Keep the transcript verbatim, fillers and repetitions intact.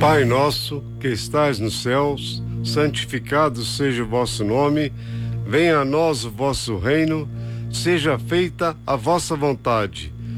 Pai nosso, que estais nos céus, santificado seja o vosso nome, venha a nós o vosso reino, seja feita a vossa vontade,